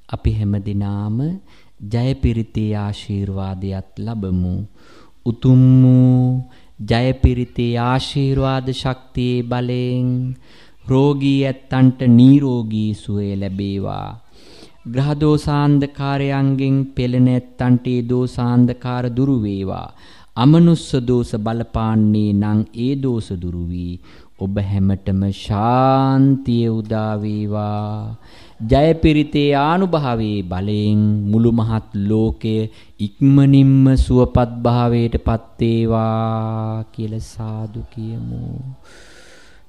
අපි හැමදිනාම ජයපිරිතේ ආශිර්වාදයක් ලැබමු. උතුම් වූ ජයපිරිතේ ආශිර්වාද ශක්තියේ බලයෙන් රෝගී ඇත්තන්ට නිරෝගී සුවය ලැබේවා. ග්‍රහ දෝෂාන්ධකාරයන්ගෙන් පෙළෙන ඇත්තන්ට ඒ දෝෂාන්ධකාර දුරු වේවා. අමනුස්ස දෝෂ බලපාන්නේ නම් ඒ දෝෂ දුරු වී ඔබ හැමතෙම ශාන්තිය උදා වේවා. ජයපිරිතේ ආනුභාවයේ බලයෙන් මුළු මහත් ලෝකය ඉක්මනින්ම සුවපත් භාවයට පත් වේවා කියලා සාදු කියමු.